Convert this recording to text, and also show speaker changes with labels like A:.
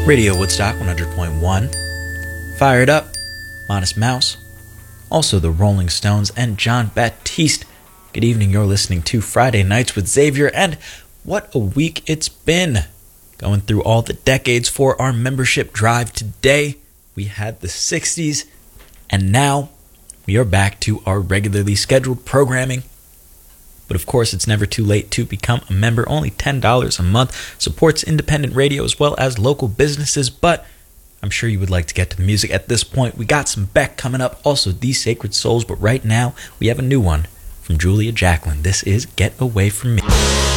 A: Radio Woodstock 100.1. Fired Up, Modest Mouse, also the Rolling Stones, and John Baptiste. Good evening, you're listening to Friday Nights with Xavier, and what a week it's been. Going through all the decades for our membership drive today. We had the 60s, and now we are back to our regularly scheduled programming. But of course, it's never too late to become a member. Only $10 a month supports independent radio as well as local businesses. But I'm sure you would like to get to the music at this point. We got some Beck coming up, also These Sacred Souls. But right now, we have a new one from Julia Jacklin. This is Get Away From Me.